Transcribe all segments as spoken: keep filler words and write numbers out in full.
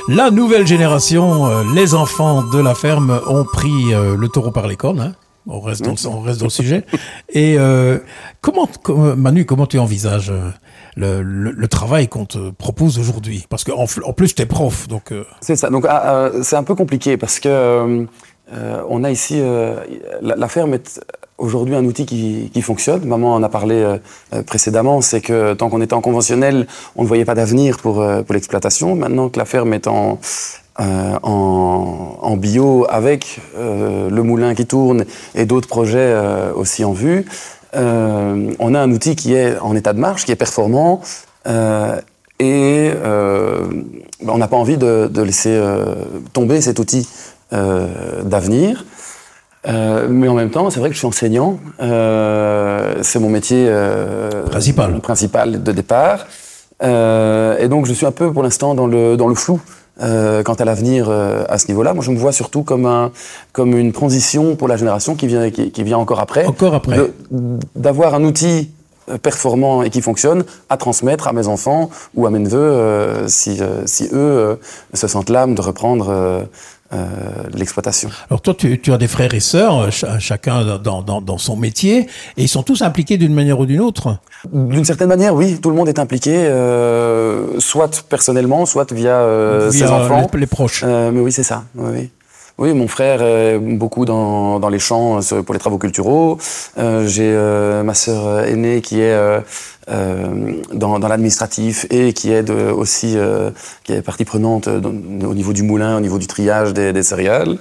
La nouvelle génération, euh, les enfants de la ferme ont pris euh, le taureau par les cornes. Hein. On reste dans le, on reste dans le sujet. Et euh, comment, comment, Manu, comment tu envisages euh, le, le, le travail qu'on te propose aujourd'hui? Parce qu'en en plus, tu es prof. Donc, euh... C'est ça. Donc, ah, euh, c'est un peu compliqué parce que euh, on a ici... Euh, la, la ferme est aujourd'hui un outil qui, qui fonctionne. Maman en a parlé euh, précédemment. C'est que tant qu'on était en conventionnel, on ne voyait pas d'avenir pour, euh, pour l'exploitation. Maintenant que la ferme est en... Euh, en, en bio avec euh, le moulin qui tourne et d'autres projets euh, aussi en vue. Euh, on a un outil qui est en état de marche, qui est performant euh, et euh, on n'a pas envie de, de laisser euh, tomber cet outil euh, d'avenir. Euh, mais en même temps, c'est vrai que je suis enseignant. Euh, c'est mon métier euh, principal. principal de départ. Euh, et donc, je suis un peu pour l'instant dans le, dans le flou. Euh, quant à l'avenir euh, à ce niveau-là, moi je me vois surtout comme, un, comme une transition pour la génération qui vient, qui, qui vient encore après. Encore après. De, d'avoir un outil performant et qui fonctionne à transmettre à mes enfants ou à mes neveux euh, si, euh, si eux euh, se sentent l'âme de reprendre euh, euh, l'exploitation. Alors toi, tu, tu as des frères et sœurs, ch- chacun dans, dans, dans son métier, et ils sont tous impliqués d'une manière ou d'une autre? D'une certaine manière, oui, tout le monde est impliqué, euh, soit personnellement, soit via, euh, via ses enfants. Les, les proches. Euh, mais oui, c'est ça. Oui, oui. Oui, mon frère est beaucoup dans, dans les champs pour les travaux culturaux. Euh, j'ai euh, ma sœur aînée qui est euh, euh, dans, dans l'administratif et qui aide aussi, euh, qui est partie prenante dans, au niveau du moulin, au niveau du triage des, des céréales.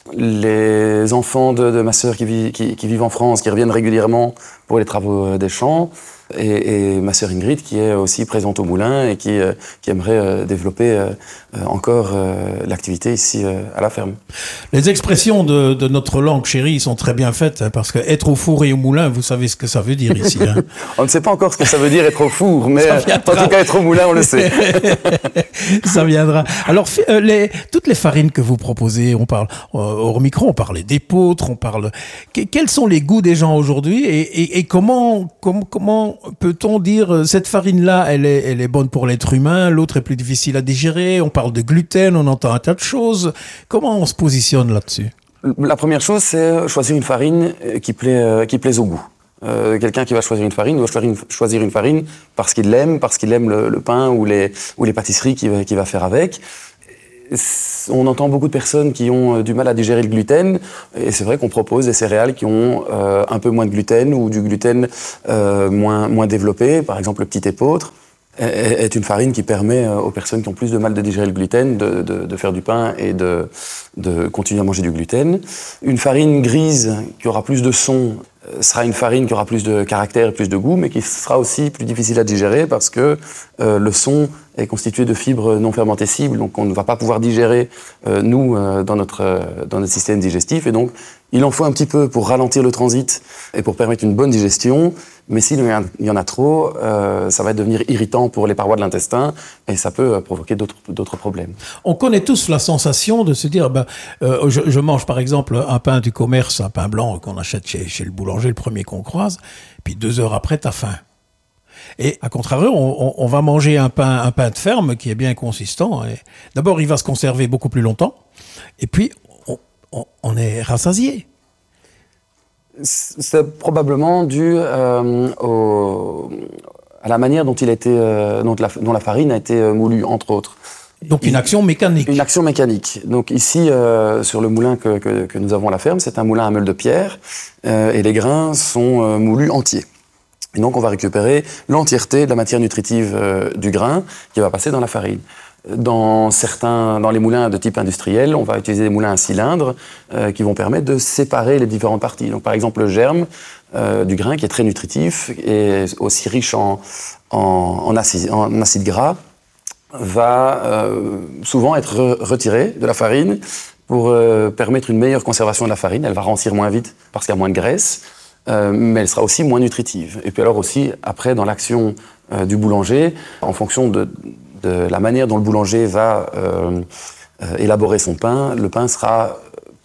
Les enfants de, de ma sœur qui, vit, qui, qui vivent en France, qui reviennent régulièrement pour les travaux des champs. Et, et ma sœur Ingrid qui est aussi présente au moulin et qui, euh, qui aimerait euh, développer euh, encore euh, l'activité ici euh, à la ferme. Les expressions de, de notre langue chérie sont très bien faites, hein, parce que être au four et au moulin, vous savez ce que ça veut dire ici. Hein. On ne sait pas encore ce que ça veut dire être au four, mais euh, en tout cas être au moulin, on le sait. Ça viendra. Alors, euh, les, toutes les farines que vous proposez, on parle, euh, hors micro, on parlait d'épeautre, on parle... Que, quels sont les goûts des gens aujourd'hui et, et, et comment, com, comment peut-on dire cette farine-là, elle est, elle est bonne pour l'être humain, l'autre est plus difficile à digérer, on parle de gluten, on entend un tas de choses. Comment on se positionne là-dessus? La première chose, c'est choisir une farine qui plaît, qui plaise au goût. Euh, quelqu'un qui va choisir une farine doit choisir une, choisir une farine parce qu'il l'aime, parce qu'il aime le, le pain ou les, ou les pâtisseries qu'il va, qu'il va faire avec. On entend beaucoup de personnes qui ont du mal à digérer le gluten, et c'est vrai qu'on propose des céréales qui ont euh, un peu moins de gluten ou du gluten euh, moins, moins développé, par exemple le petit épeautre est une farine qui permet aux personnes qui ont plus de mal de digérer le gluten de, de, de faire du pain et de, de continuer à manger du gluten. Une farine grise qui aura plus de son sera une farine qui aura plus de caractère et plus de goût, mais qui sera aussi plus difficile à digérer parce que euh, le son est constitué de fibres non fermentées cibles, donc on ne va pas pouvoir digérer, euh, nous, euh, dans, notre, euh, dans notre système digestif. Et donc, il en faut un petit peu pour ralentir le transit et pour permettre une bonne digestion. Mais s'il y, y en a trop, euh, ça va devenir irritant pour les parois de l'intestin et ça peut euh, provoquer d'autres, d'autres problèmes. On connaît tous la sensation de se dire, ben, euh, je, je mange par exemple un pain du commerce, un pain blanc qu'on achète chez, chez le boulanger, le premier qu'on croise, puis deux heures après, t'as faim. Et à contrario, on, on, on va manger un pain, un pain de ferme qui est bien consistant. Et d'abord, il va se conserver beaucoup plus longtemps, et puis on, on, on est rassasié. C'est probablement dû euh, au, à la manière dont, il a été, euh, dont, la, dont la farine a été moulue, entre autres. Donc une action mécanique. Une action mécanique. Donc ici, euh, sur le moulin que, que, que nous avons à la ferme, c'est un moulin à meule de pierre euh, et les grains sont euh, moulus entiers. Et donc on va récupérer l'entièreté de la matière nutritive euh, du grain qui va passer dans la farine. Dans certains, dans les moulins de type industriel, on va utiliser des moulins à cylindres euh, qui vont permettre de séparer les différentes parties. Donc, par exemple, le germe euh, du grain qui est très nutritif et aussi riche en, en, en, acide, en acide gras va euh, souvent être re- retiré de la farine pour euh, permettre une meilleure conservation de la farine. Elle va rancir moins vite parce qu'il y a moins de graisse, euh, mais elle sera aussi moins nutritive. Et puis alors aussi, après, dans l'action euh, du boulanger, en fonction de de la manière dont le boulanger va euh, euh, élaborer son pain, le pain sera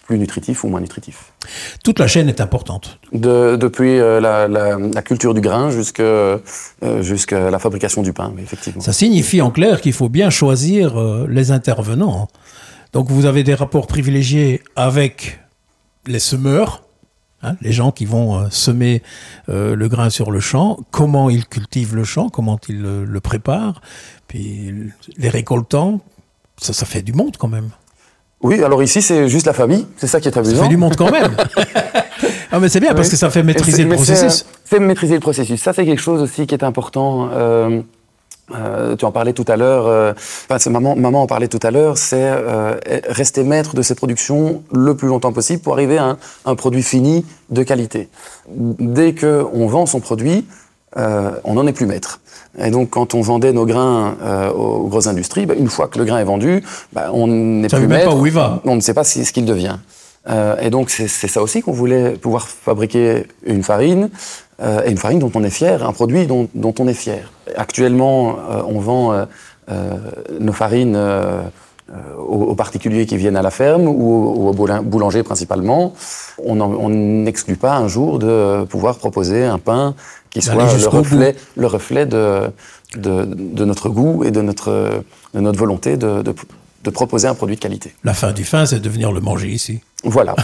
plus nutritif ou moins nutritif. Toute la chaîne est importante. De, depuis euh, la, la, la culture du grain jusqu'à euh, jusqu'à la fabrication du pain, effectivement. Ça signifie en clair qu'il faut bien choisir euh, les intervenants. Donc vous avez des rapports privilégiés avec les semeurs, hein, les gens qui vont euh, semer euh, le grain sur le champ, comment ils cultivent le champ, comment ils le, le préparent, puis les récoltants, ça, ça fait du monde quand même. Oui, alors ici c'est juste la famille, c'est ça qui est amusant. Ça fait du monde quand même. Ah mais c'est bien, oui, parce que ça fait maîtriser le processus. C'est maîtriser le processus. Ça c'est quelque chose aussi qui est important. Euh, euh, tu en parlais tout à l'heure. Euh, enfin, c'est maman, maman en parlait tout à l'heure. C'est euh, rester maître de ses productions le plus longtemps possible pour arriver à un, un produit fini de qualité. Dès que on vend son produit, euh, on n'en est plus maître. Et donc, quand on vendait nos grains euh, aux grosses industries, bah, une fois que le grain est vendu, bah, on n'est plus maître. Pas où il va. On ne sait pas si, ce qu'il devient. Euh, et donc, c'est, c'est ça aussi qu'on voulait pouvoir fabriquer une farine, euh, et une farine dont on est fier, un produit dont, dont on est fier. Actuellement, euh, on vend euh, euh, nos farines euh, aux, aux particuliers qui viennent à la ferme ou, ou aux boulangers principalement. On n'exclut pas un jour de pouvoir proposer un pain qui soit le reflet, le reflet de, de, de notre goût et de notre, de notre volonté de, de, de proposer un produit de qualité. La fin du fin, c'est de venir le manger ici. Voilà.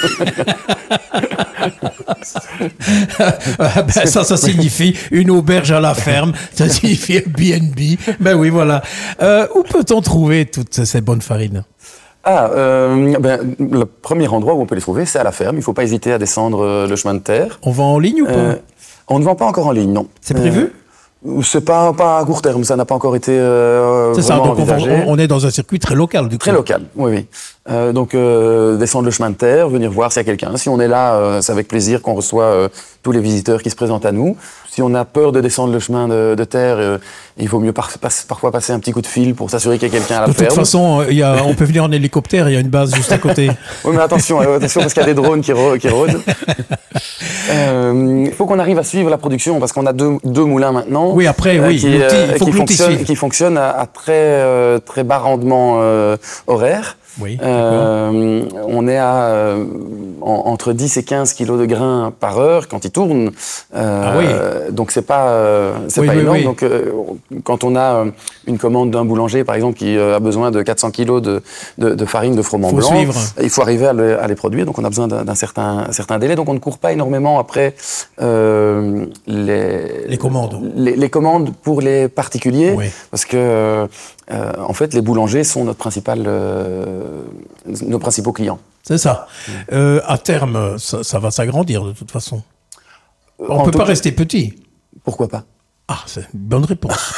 ben, ça, ça signifie une auberge à la ferme, ça signifie un B and B. Ben oui, voilà. Euh, où peut-on trouver toutes ces bonnes farines ? Ah, euh, ben, le premier endroit où on peut les trouver, c'est à la ferme. Il ne faut pas hésiter à descendre le chemin de terre. On vend en ligne ou pas ? euh, On ne vend pas encore en ligne, non. C'est prévu ? euh, C'est pas, pas à court terme, ça n'a pas encore été euh, c'est vraiment ça, donc envisagé. On, on est dans un circuit très local, du coup. Très local, oui, oui. Euh, donc, euh, descendre le chemin de terre, venir voir s'il y a quelqu'un. Si on est là, euh, c'est avec plaisir qu'on reçoit euh, tous les visiteurs qui se présentent à nous. Si on a peur de descendre le chemin de, de terre, euh, il vaut mieux par, pas, parfois passer un petit coup de fil pour s'assurer qu'il y a quelqu'un à la de ferme. De toute façon, il y a, on peut venir en hélicoptère, il y a une base juste à côté. Oui, mais attention, attention parce qu'il y a des drones qui, rô- qui rôdent. Il euh, faut qu'on arrive à suivre la production parce qu'on a deux, deux moulins maintenant. Oui, après, oui, euh, qui, euh, il faut qui, que fonctionnent, qui fonctionnent à, à très, euh, très bas rendement euh, horaire. Oui, euh, on est à euh, en, entre dix et quinze kilos de grains par heure quand ils tournent. Euh, ah oui. Donc c'est pas, euh, c'est oui, pas oui, énorme. Oui. Donc euh, quand on a euh, une commande d'un boulanger par exemple qui euh, a besoin de quatre cents kilos de, de, de farine de froment blanc, suivre. Il faut arriver à, le, à les produire. Donc on a besoin d'un, d'un certain, un certain délai. Donc on ne court pas énormément après euh, les, les commandes. Les, les commandes pour les particuliers, oui. parce que euh, euh, en fait les boulangers sont notre principal euh, nos principaux clients. C'est ça. Mmh. Euh, à terme, ça, ça va s'agrandir de toute façon. On ne peut pas cas, rester petit. Pourquoi pas ? Ah, c'est une bonne réponse.